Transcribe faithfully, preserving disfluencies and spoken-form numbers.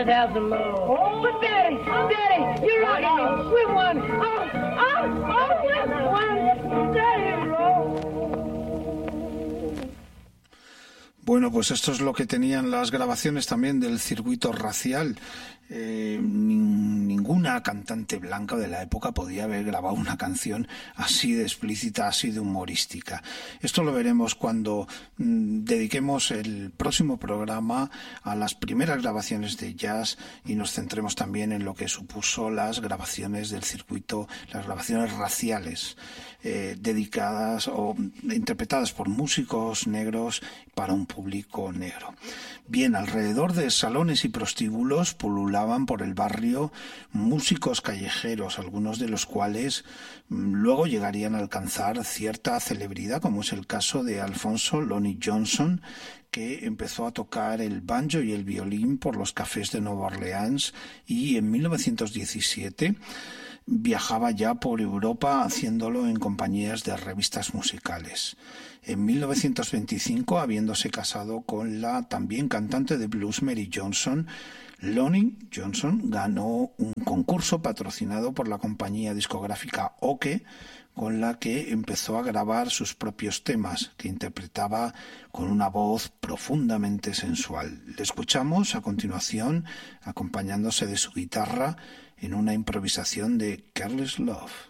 have some more. Oh, but Daddy, Daddy, you're rocking me. We won. Oh, oh, oh, we won. Daddy, roll. Bueno, pues esto es lo que tenían las grabaciones también del circuito racial. Eh, ninguna cantante blanca de la época podía haber grabado una canción así de explícita, así de humorística. Esto lo veremos cuando mmm, dediquemos el próximo programa a las primeras grabaciones de jazz y nos centremos también en lo que supuso las grabaciones del circuito, las grabaciones raciales, eh, dedicadas o interpretadas por músicos negros para un público negro. Bien, alrededor de salones y prostíbulos pululaban por el barrio músicos callejeros, algunos de los cuales luego llegarían a alcanzar cierta celebridad, como es el caso de Alfonso Lonnie Johnson, que empezó a tocar el banjo y el violín por los cafés de Nueva Orleans y en mil novecientos diecisiete viajaba ya por Europa haciéndolo en compañías de revistas musicales. En mil novecientos veinticinco, habiéndose casado con la también cantante de blues Mary Johnson, Lonnie Johnson ganó un concurso patrocinado por la compañía discográfica Oke, con la que empezó a grabar sus propios temas, que interpretaba con una voz profundamente sensual. Le escuchamos a continuación, acompañándose de su guitarra, en una improvisación de Careless Love.